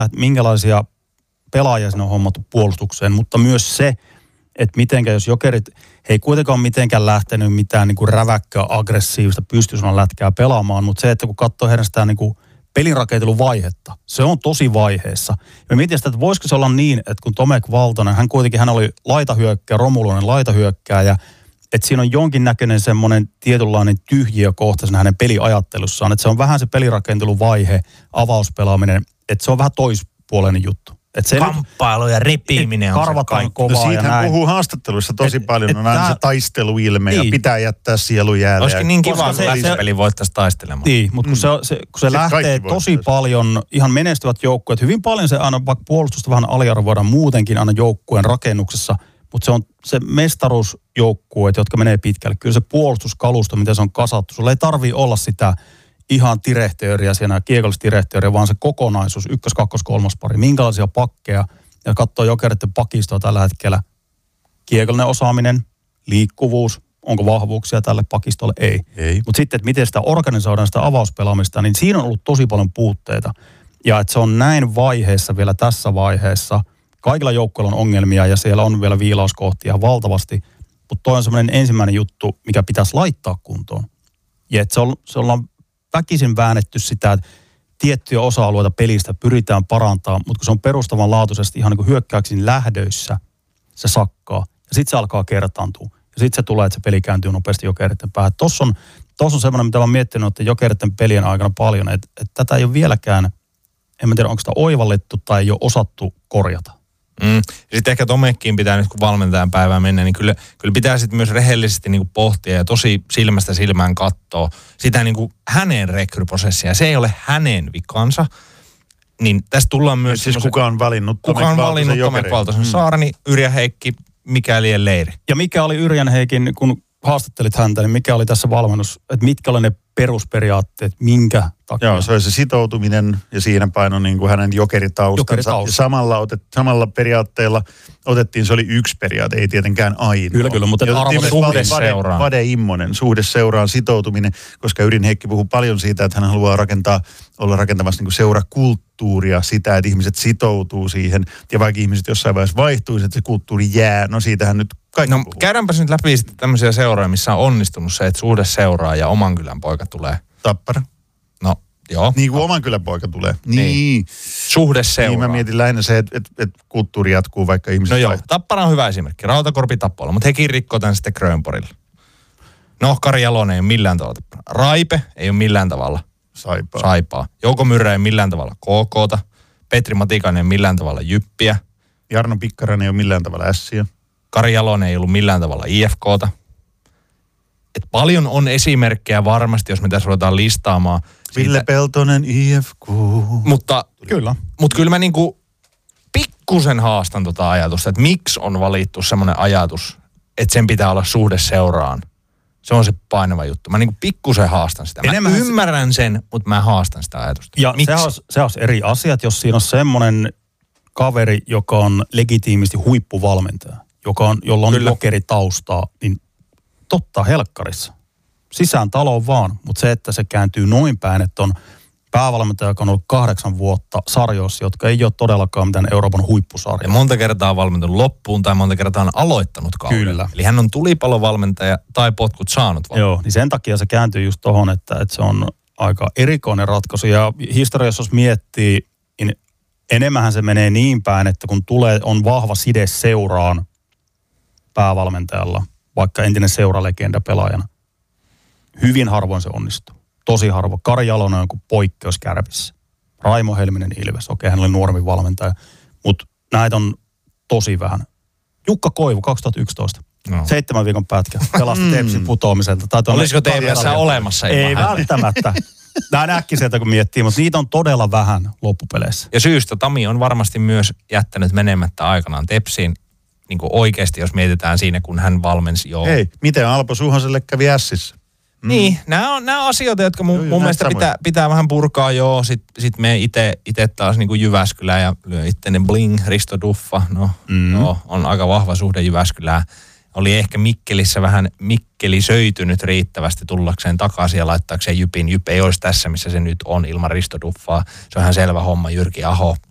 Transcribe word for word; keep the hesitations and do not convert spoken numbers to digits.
että minkälaisia pelaajia sinne on hommattu puolustukseen, mutta myös se, että mitenkä jos Jokerit, he ei kuitenkaan ole mitenkään lähtenyt mitään niin kuin räväkkää, aggressiivista pystysuunnan lätkää pelaamaan, mutta se, että kun katsoo heidän sitä niin kuin pelinrakenteluvaihetta, se on tosi vaiheessa. Ja mietin sitä, että voisiko se olla niin, että kun Tomek Valtonen, hän kuitenkin, hän oli laitahyökkääjä, romuluinen laitahyökkääjä, että siinä on jonkinnäköinen semmoinen tietynlainen tyhjiö kohta siinä hänen peliajattelussaan, että se on vähän se pelirakenteluvaihe, avauspelaaminen, että se on vähän toispuoleinen juttu. Et se kamppailu ja repiminen on se kaikki. No siitä hän puhuu haastatteluissa tosi et, paljon, et on aina se taisteluilme niin. Ja pitää jättää sielu jäälle. Olisikin niin kiva, että lähtöpeli voittaisi taistelemaan. Niin, mutta kun, mm. se, se, kun se lähtee tosi paljon, ihan menestyvät joukkueet, hyvin paljon se aina, vaikka puolustusta vähän aliarvoidaan muutenkin aina joukkueen rakennuksessa, mutta se on se mestaruusjoukkueet, jotka menee pitkälle. Kyllä se puolustuskalusto, miten se on kasattu, sulla ei tarvitse olla sitä ihan tirehtööriä siinä, kiekollista tirehtööriä, vaan se kokonaisuus, ykkös, kakkos, kolmas pari, minkälaisia pakkeja, ja katsoo Jokeritten pakistoa tällä hetkellä. Kiekollinen osaaminen, liikkuvuus, onko vahvuuksia tälle pakistolle? Ei. Ei. Mutta sitten, että miten sitä organisoidaan, sitä avauspelaamista, niin siinä on ollut tosi paljon puutteita. Ja että se on näin vaiheessa, vielä tässä vaiheessa, kaikilla joukkueilla on ongelmia, ja siellä on vielä viilauskohtia valtavasti, mutta toi on semmoinen ensimmäinen juttu, mikä pitäisi laittaa kuntoon. Ja että se, on, se ollaan väkisin väännetty sitä, että tiettyjä osa-alueita pelistä pyritään parantamaan, mutta kun se on perustavanlaatuisesti ihan niin kuin hyökkäyksin lähdöissä, se sakkaa. Ja sitten se alkaa kertaantua. Ja sitten se tulee, että se peli kääntyy nopeasti Jokeritten päähän. Tuossa on, tossa on semmoinen, mitä olen miettinyt, että Jokeritten pelien aikana paljon, että, että tätä ei ole vieläkään, en mä tiedä, onko sitä oivallettu tai ei ole osattu korjata. Mm. Sitten ehkä Tomekkiin pitää nyt, kun valmentajan päivään mennä, niin kyllä, kyllä pitää sitten myös rehellisesti niin kuin pohtia ja tosi silmästä silmään katsoa sitä niin kuin hänen rekryprosessia. Se ei ole hänen vikansa. Niin tästä tullaan myös... Siis kuka on valinnut Tomek Valtosen Kuka on valinnut Tomek Valtosen? Mm. Saarani, Yrjä Heikki, Mikaelien leiri. Ja mikä oli Yrjän Heikin, kun haastattelit häntä, niin mikä oli tässä valmennus, että mitkä oli ne perusperiaatteet, minkä takia? Joo, se oli se sitoutuminen ja siinä paino niin kuin hänen jokeritaustansa. Jokeritausta. Ja samalla, otet, samalla periaatteella otettiin, se oli yksi periaate, ei tietenkään ainoa. Kyllä, kyllä, mutta arvo suhde seuraan. Vade Immonen, suhde seuraan, sitoutuminen, koska Yrjän Heikki puhuu paljon siitä, että hän haluaa rakentaa, olla rakentamassa niin kuin seurakulttuuria, sitä, että ihmiset sitoutuu siihen. Ja vaikka ihmiset jossain vaiheessa vaihtuisi, että se kulttuuri jää, no siitähän nyt kaikki No puhuu. Käydäänpäs nyt läpi sitten tämmöisiä seuroja, missä on onnistunut se, että suhde seuraa ja oman kylän poika tulee. Tappara. No, joo. Niin kuin oman kylän poika tulee. Niin. niin. Suhde seuraa. Niin mä mietin lähinnä se, että, että, että kulttuuri jatkuu, vaikka ihmiset No joo, vaihtuu. Tappara on hyvä esimerkki. Rautakorpi Tappola, mutta hekin rikkoo tämän sitten Grönborilla. No, Kari Jalonen ei ole millään tavalla Tappara. Raipe ei ole millään tavalla Saipaa. Saipaa. Jouko Myrrä ei ole millään tavalla K K:ta. Petri Matikainen ei ole millään tavalla Jyppiä. Jarno Pikkarainen ei ole millään tavalla Ässiä. Kari Jalonen ei ollut millään tavalla I F K:ta. Et paljon on esimerkkejä varmasti, jos me tässä ruvetaan listaamaan. Ville siitä. Peltonen, I F K. Mutta Kyllä. Mutta kyllä mä niinku pikkusen haastan tota ajatusta, että miksi on valittu semmoinen ajatus, että sen pitää olla suhde seuraan. Se on se painava juttu. Mä niinku pikkusen haastan sitä. Mä Enemmän ymmärrän sen, mutta mä haastan sitä ajatusta. Ja se on, se on eri asiat, jos siinä on semmoinen kaveri, joka on legitiimisti huippuvalmentaja, joka on, jolla on jokeritaustaa, niin totta helkkarissa. Sisään taloon vaan, mutta se, että se kääntyy noin päin, että on päävalmentaja, joka on ollut kahdeksan vuotta sarjoissa, jotka ei ole todellakaan mitään Euroopan huippusarja. Ja monta kertaa on valmentanut loppuun tai monta kertaa on aloittanut kauden. Kyllä. Eli hän on tulipalovalmentaja tai potkut saanut valmentaja. Joo, niin sen takia se kääntyy just tohon, että, että se on aika erikoinen ratkaisu. Ja historiassa, jos miettii, niin enemmänhän se menee niin päin, että kun tulee, on vahva side seuraan päävalmentajalla, vaikka entinen seuralegenda pelaajana, hyvin harvoin se onnistuu. Tosi harvoin. Kari Jalonen on kuin poikkeus Kärpissä. Raimo Helminen Ilves. Okei, hän oli nuoremmin valmentaja. Mutta näitä on tosi vähän. Jukka Koivu, kaksituhattayksitoista. No. Seitsemän viikon pätkä. Pelasti Tepsin putoamiselta. Olisiko T V S olemassa? Ei välttämättä. Nämä äkkiseltä kun miettii, mutta niitä on todella vähän loppupeleissä. Ja syystä Tami on varmasti myös jättänyt menemättä aikanaan Tepsiin. Niin kuin oikeasti, jos mietitään siinä, kun hän valmensi jo. Hei, miten Alpo Suhoselle kävi Ässissä? Mm. Niin, nämä on, nämä on asioita, jotka mun, joo, mun mielestä pitää, pitää vähän purkaa, joo. Sitten sit me itse taas niin kuin Jyväskylään ja lyö itteni bling, Risto Duffa. No, mm. no, on aika vahva suhde Jyväskylään. Oli ehkä Mikkelissä vähän Mikkeli söitynyt riittävästi tullakseen takaisin ja laittaakseen Jypin. Jyp ei olisi tässä, missä se nyt on ilman Risto Duffaa. Se on ihan selvä homma. Jyrki Aho